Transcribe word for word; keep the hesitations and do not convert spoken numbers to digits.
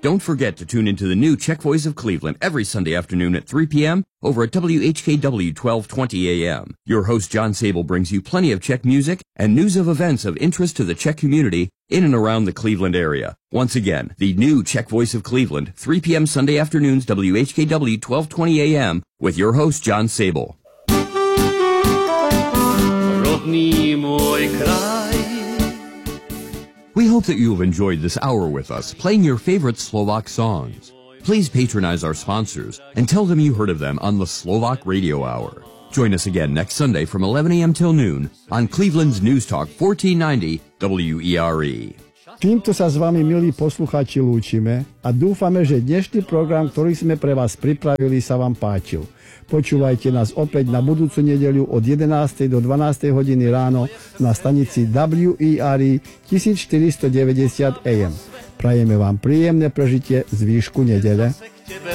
Don't forget to tune into the new Czech Voice of Cleveland every Sunday afternoon at three p.m. over at W H K W twelve twenty A M. Your host John Sable brings you plenty of Czech music and news of events of interest to the Czech community in and around the Cleveland area. Once again, the new Czech Voice of Cleveland, three p.m. Sunday afternoons, W H K W twelve twenty A M, with your host John Sable. We hope that you have enjoyed this hour with us, playing your favorite Slovak songs. Please patronize our sponsors and tell them you heard of them on the Slovak Radio Hour. Join us again next Sunday from eleven a.m. till noon on Cleveland's News Talk fourteen ninety W E R E. Týmto sa s vami, milí poslucháči, lúčime a dúfame, že dnešný program, ktorý sme pre vás pripravili, sa vám páčil. Počúvajte nás opäť na budúcu nedeľu od jedenástej do dvanástej hodiny ráno na stanici W E R E tisícštyristodeväťdesiat A M. Prajeme vám príjemné prežitie zvýšku nedele.